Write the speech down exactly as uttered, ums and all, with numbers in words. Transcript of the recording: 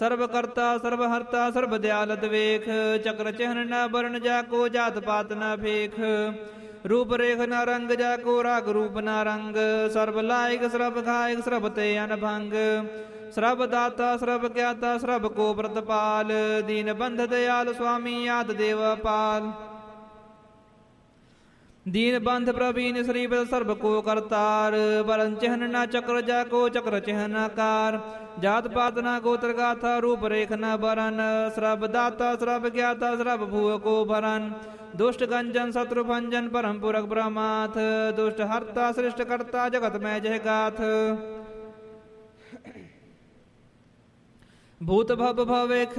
ਸਰਬ ਕਰਤਾ ਸਰਬ ਹਰਤਾ ਸਰਬ ਦਿਆਲਤ ਵੇਖ। ਚਕਰ ਚਿਹਨ ਨ ਬਰਨ ਜਾ ਕੋ ਜਾਤ ਪਾਤ ਨ ਫੇਖ। ਰੂਪ ਰੇਖ ਨ ਰੰਗ ਜਾ ਕੋ ਰਾਗ ਰੂਪ ਨ ਰੰਗ। ਸਰਬ ਲਾਇਕ ਸਰਬ ਖਾਇਕ ਸਰਬ ਤੇ ਅਨਭੰਗ। ਸਰਬ ਦਾਤਾ ਸਰਬ ਗਿਆਤਾ ਸਰਬ ਕੋ ਪ੍ਰਤਪਾਲ। ਦੀਨ ਬੰਧ ਦਇਆਲ ਸੁਆਮੀ ਆਦ ਦੇਵ ਪਾਲ। दीन बंध प्रवीण श्रीपद सर्व को करतार। बरन चिहन न चक्र जा को चक्र चिहन कार। जात पात न गोत्र गाथा रूप रेख न बरन। श्रब दाता श्रब ज्ञाता श्रब भूव को भरन। दुष्ट गंजन शत्रु भंजन परम पुरख ब्रह्माथ। दुष्ट हरता श्रेष्ठ करता जगत में जय गाथ। भूत भव भवेख